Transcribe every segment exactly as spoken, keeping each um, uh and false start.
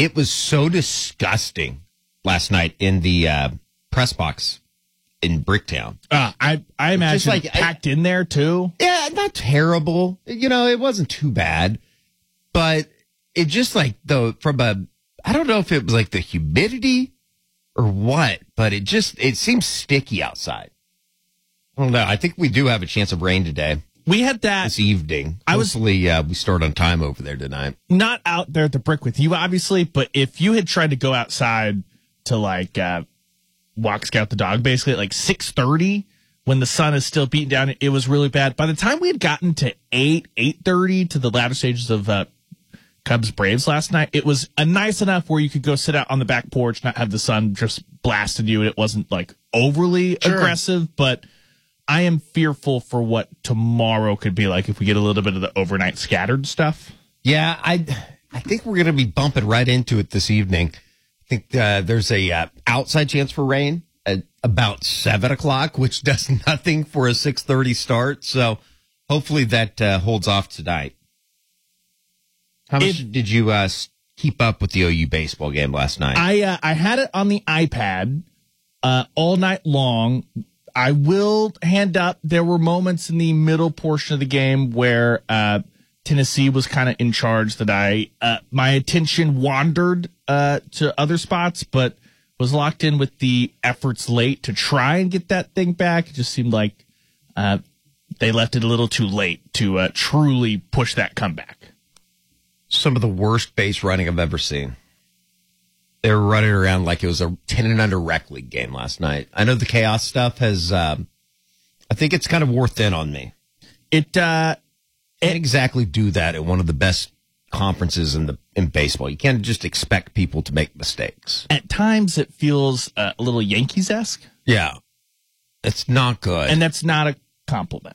It was so disgusting last night in the uh, press box in Bricktown. Uh, I I imagine Just like, packed I, in there too. Yeah, not terrible. You know, it wasn't too bad, but it just like the from a I don't know if it was like the humidity or what, but it just it seems sticky outside. I don't know. I think we do have a chance of rain today. We had that this evening. I was Hopefully, uh, we start on time over there tonight. Not out there at the Brick with you, obviously, but if you had tried to go outside to like uh, walk scout the dog, basically at like six thirty when the sun is still beating down, it was really bad. By the time we had gotten to eight, eight thirty to the latter stages of uh, Cubs Braves last night, it was a nice enough where you could go sit out on the back porch, not have the sun just blasting you, and it wasn't like overly sure. aggressive, but I am fearful for what tomorrow could be like if we get a little bit of the overnight scattered stuff. Yeah, I I think we're going to be bumping right into it this evening. I think uh, there's a uh, outside chance for rain at about seven o'clock, which does nothing for a six thirty start. So hopefully that uh, holds off tonight. How much it, did you uh, keep up with the O U baseball game last night? I uh, I had it on the iPad uh, all night long. I will hand up, there were moments in the middle portion of the game where uh, Tennessee was kind of in charge that I, uh, my attention wandered uh, to other spots, but was locked in with the efforts late to try and get that thing back. It just seemed like uh, they left it a little too late to uh, truly push that comeback. Some of the worst base running I've ever seen. They were running around like it was a ten and under rec league game last night. I know the chaos stuff has, um, I think it's kind of wore thin on me. It, uh, can't exactly do that at one of the best conferences in the, in baseball. You can't just expect people to make mistakes. At times it feels uh, a little Yankees-esque. Yeah. It's not good. And that's not a compliment.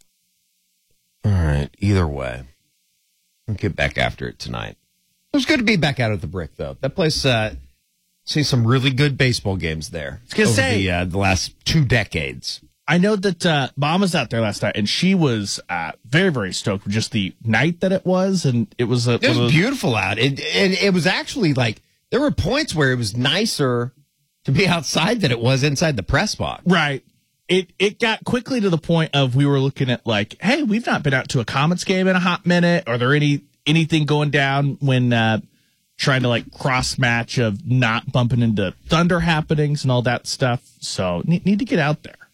All right. Either way, we'll get back after it tonight. It was good to be back out at the Brick, though. That place, uh, seen some really good baseball games there. I was gonna over say, the, uh, the last two decades. I know that uh, Mom was out there last night, and she was uh, very, very stoked with just the night that it was, and it was a, it was a, beautiful out. It, and it was actually like there were points where it was nicer to be outside than it was inside the press box. Right. It it got quickly to the point of we were looking at like, hey, we've not been out to a Comets game in a hot minute. Are there any anything going down when uh, trying to like cross match of not bumping into Thunder happenings and all that stuff? So need, need to get out there.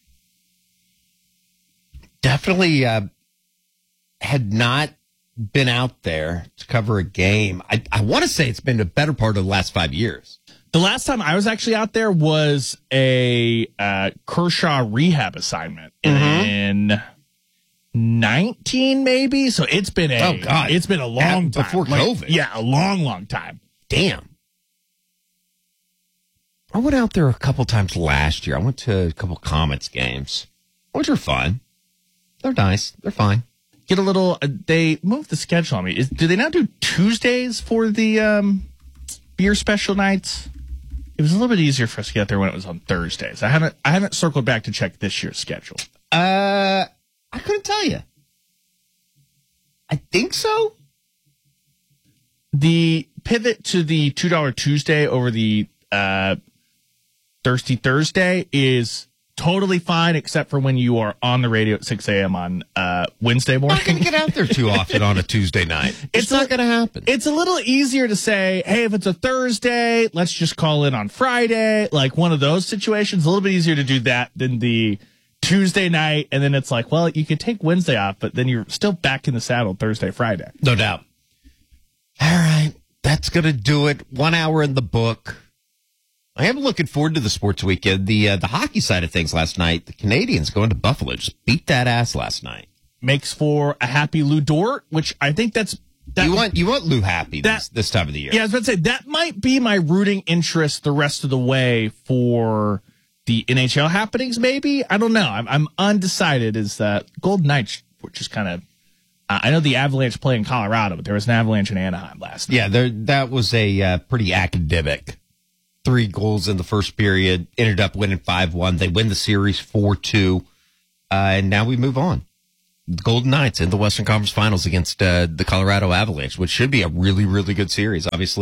Definitely uh, had not been out there to cover a game. I, I want to say it's been a better part of the last five years. The last time I was actually out there was a uh, Kershaw rehab assignment mm-hmm. in nineteen, maybe. So it's been a oh god, it's been a long At, time before like, COVID. Yeah, a long, long time. Damn. I went out there a couple times last year. I went to a couple Comets games, which are fun. They're nice. They're fine. Get a little. Uh, they moved the schedule on me. Is, do they now do Tuesdays for the um, beer special nights? It was a little bit easier for us to get out there when it was on Thursdays. I haven't. I haven't circled back to check this year's schedule. Uh, I couldn't tell you. I think so. The pivot to the two dollar Tuesday over the uh, Thirsty Thursday is totally fine, except for when you are on the radio at six a.m. on uh, Wednesday morning. I'm not going to get out there too often on a Tuesday night. It's, it's not going to happen. It's a little easier to say, hey, if it's a Thursday, let's just call in on Friday. Like one of those situations. A little bit easier to do that than the Tuesday night. And then it's like, well, you could take Wednesday off, but then you're still back in the saddle Thursday, Friday. No doubt. All right. That's going to do it. One hour in the book. I am looking forward to the sports weekend. The uh, the hockey side of things last night, the Canadians going to Buffalo just beat that ass last night. Makes for a happy Lou Dort, which I think that's... That, you want you want Lou happy that, this, this time of the year. Yeah, I was about to say, that might be my rooting interest the rest of the way for the N H L happenings, maybe? I don't know. I'm, I'm undecided. Is that Golden Knights, which is kind of... Uh, I know the Avalanche play in Colorado, but there was an Avalanche in Anaheim last night. Yeah, there, that was a uh, pretty academic. Three goals in the first period, ended up winning five one. They win the series four two, uh, and now we move on. The Golden Knights in the Western Conference Finals against uh, the Colorado Avalanche, which should be a really, really good series. Obviously,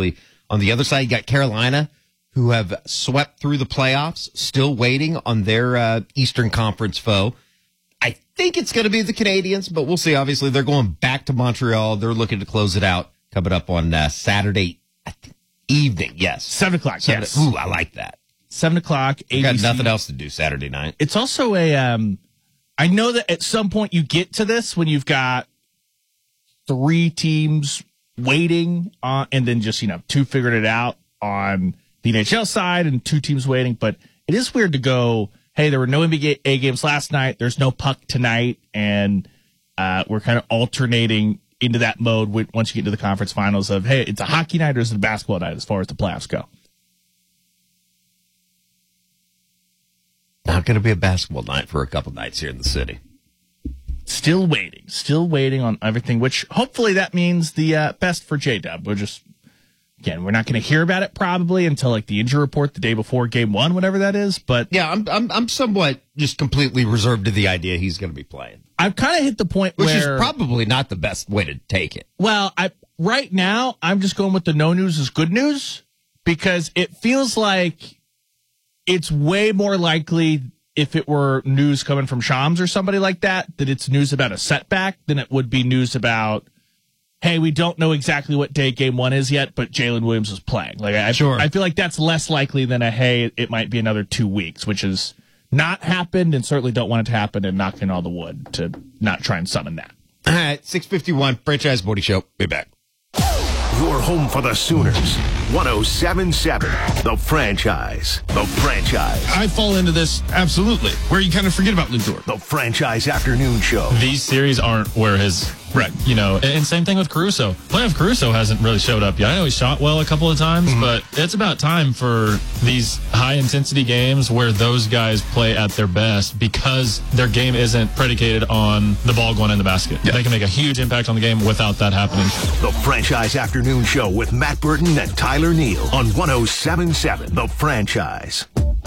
On the other side, you got Carolina, who have swept through the playoffs, still waiting on their uh, Eastern Conference foe. I think it's going to be the Canadians, but we'll see. Obviously, they're going back to Montreal. They're looking to close it out coming up on uh, Saturday I think, evening. Yes. Seven o'clock. Seven, yes. Ooh, I like that. Seven o'clock. I got nothing else to do Saturday night. It's also a, um, I know that at some point you get to this when you've got three teams waiting on, and then just, you know, two figured it out on the N H L side and two teams waiting. But it is weird to go, hey, there were no N B A games last night. There's no puck tonight. And uh, we're kind of alternating into that mode once you get to the conference finals of, hey, it's a hockey night or is it a basketball night as far as the playoffs go? Not going to be a basketball night for a couple nights here in the city. Still waiting. Still waiting on everything, which hopefully that means the uh, best for J-Dub. We're just, again, we're not going to hear about it probably until like the injury report the day before game one, whatever that is. But yeah, I'm I'm I'm somewhat just completely reserved to the idea he's going to be playing. I've kind of hit the point Which where, is probably not the best way to take it. Well, I right now I'm just going with the no news is good news because it feels like it's way more likely if it were news coming from Shams or somebody like that, that it's news about a setback than it would be news about, hey, we don't know exactly what day game one is yet, but Jalen Williams is playing. Like I, sure. I feel like that's less likely than a, hey, it might be another two weeks, which has not happened and certainly don't want it to happen and knock in all the wood to not try and summon that. All right, six fifty-one, Franchise Body Show. Be back. Your home for the Sooners. one oh seven point seven, The Franchise. The Franchise. I fall into this, absolutely, where you kind of forget about Lindor. The Franchise Afternoon Show. These series aren't where his, right. you know, and, and same thing with Caruso. Playoff Caruso hasn't really showed up yet. I know he shot well a couple of times, mm-hmm. but it's about time for these high-intensity games where those guys play at their best because their game isn't predicated on the ball going in the basket. Yeah. They can make a huge impact on the game without that happening. The Franchise Afternoon Show with Matt Burton and Tyler Neal on one oh seven point seven The Franchise.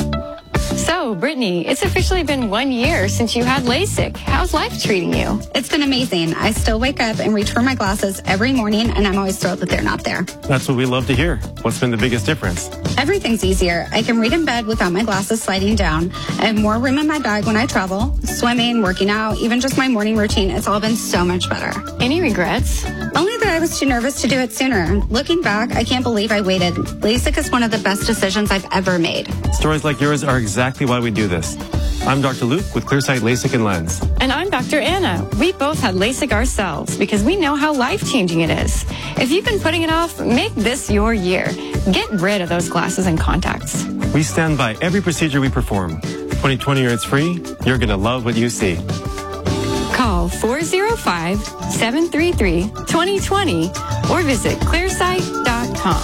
So, Brittany, it's officially been one year since you had LASIK. How's life treating you? It's been amazing. I still wake up and reach for my glasses every morning, and I'm always thrilled that they're not there. That's what we love to hear. What's been the biggest difference? Everything's easier. I can read in bed without my glasses sliding down. I have more room in my bag when I travel. Swimming, working out, even just my morning routine, it's all been so much better. Any regrets? Only that I was too nervous to do it sooner. Looking back, I can't believe I waited. LASIK is one of the best decisions I've ever made. Stories like yours are exactly why we do this. I'm Doctor Luke with Clearsight LASIK and Lens. And I'm Doctor Anna. We both had LASIK ourselves because we know how life-changing it is. If you've been putting it off, make this your year. Get rid of those glasses and contacts. We stand by every procedure we perform. twenty twenty or it's free. You're going to love what you see. Call four oh five, seven three three, two oh two oh or visit clearsight dot com.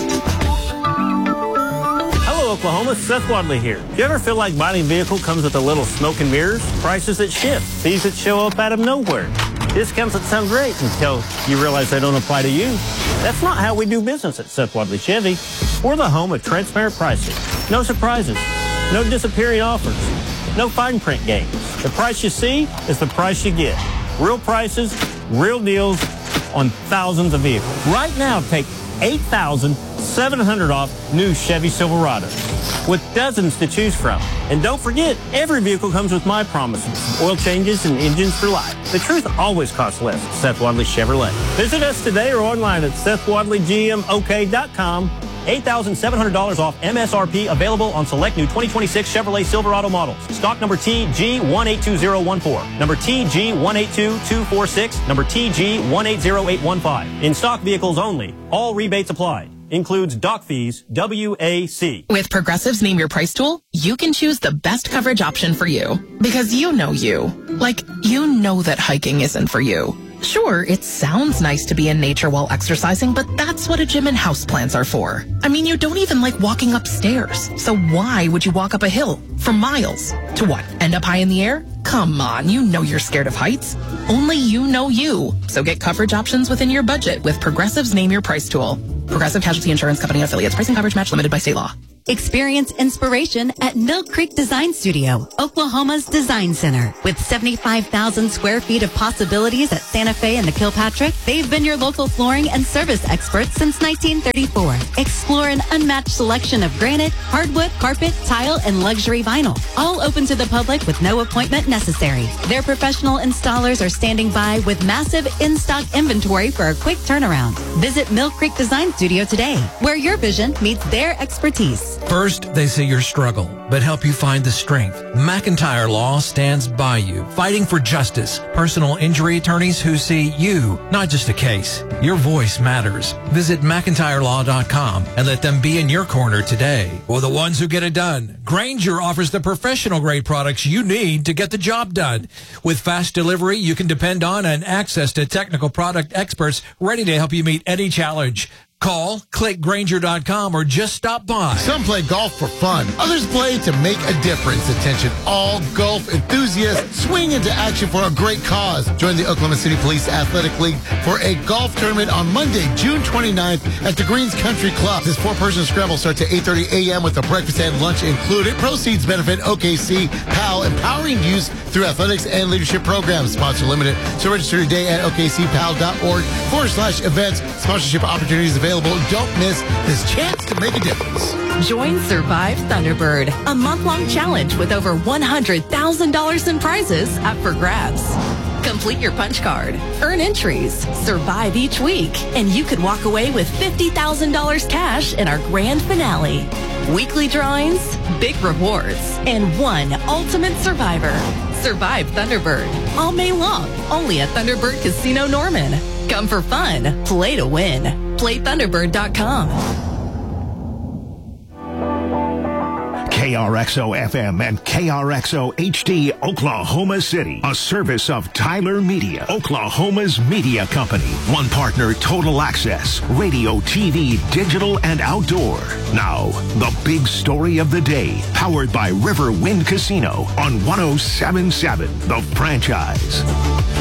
Hello, Oklahoma. Seth Wadley here. Do you ever feel like buying a vehicle comes with a little smoke and mirrors? Prices that shift, fees that show up out of nowhere, discounts that sound great until you realize they don't apply to you. That's not how we do business at Seth Wadley Chevy. We're the home of transparent pricing. No surprises. No disappearing offers. No fine print games. The price you see is the price you get. Real prices, real deals on thousands of vehicles. Right now, take eight thousand seven hundred dollars off new Chevy Silverados with dozens to choose from. And don't forget, every vehicle comes with my promises. Oil changes and engines for life. The truth always costs less at Seth Wadley Chevrolet. Visit us today or online at seth wadley g m o k dot com. eight thousand seven hundred dollars off M S R P available on select new twenty twenty-six Chevrolet Silverado models. Stock number T G one eight two zero one four, number T G one eight two two four six, number T G one eight zero eight one five. In stock vehicles only. All rebates applied. Includes dock fees, W A C. With Progressive's Name Your Price tool, you can choose the best coverage option for you. Because you know you. Like, you know that hiking isn't for you. Sure, it sounds nice to be in nature while exercising, but that's what a gym and houseplants are for. I mean, you don't even like walking upstairs. So why would you walk up a hill for miles? To what, end up high in the air? Come on, you know you're scared of heights. Only you know you. So get coverage options within your budget with Progressive's Name Your Price tool. Progressive Casualty Insurance Company and affiliates. Pricing coverage match limited by state law. Experience inspiration at Mill Creek Design Studio, Oklahoma's design center. With seventy-five thousand square feet of possibilities at Santa Fe and the Kilpatrick, they've been your local flooring and service experts since nineteen thirty-four. Explore an unmatched selection of granite, hardwood, carpet, tile, and luxury vinyl. All open to the public with no appointment necessary. Their professional installers are standing by with massive in-stock inventory for a quick turnaround. Visit Mill Creek Design Studio today, where your vision meets their expertise. First, they see your struggle, but help you find the strength. McIntyre Law stands by you, fighting for justice. Personal injury attorneys who see you, not just a case. Your voice matters. Visit McIntyre Law dot com and let them be in your corner today. For the ones who get it done, Grainger offers the professional-grade products you need to get the job done. With fast delivery you can depend on and access to technical product experts ready to help you meet any challenge. Call, click Grainger dot com, or just stop by. Some play golf for fun. Others play to make a difference. Attention all golf enthusiasts. Swing into action for a great cause. Join the Oklahoma City Police Athletic League for a golf tournament on Monday, June twenty-ninth at the Greens Country Club. This four-person scramble starts at eight thirty a.m. with a breakfast and lunch included. Proceeds benefit O K C P A L, empowering youth through athletics and leadership programs. Sponsor limited. So register today at O K C P A L dot org forward slash events. Sponsorship opportunities available. Don't miss this chance to make a difference. Join Survive Thunderbird, a month-long challenge with over one hundred thousand dollars in prizes up for grabs. Complete your punch card, earn entries, survive each week, and you could walk away with fifty thousand dollars cash in our grand finale. Weekly drawings, big rewards, and one ultimate survivor. Survive Thunderbird, all May long, only at Thunderbird Casino Norman. Come for fun, play to win. play thunderbird dot com. K R X O F M and K R X O H D Oklahoma City, a service of Tyler Media, Oklahoma's media company. One partner, Total Access, radio, T V, digital, and outdoor. Now, the big story of the day, powered by River Wind Casino on one oh seven point seven The Franchise.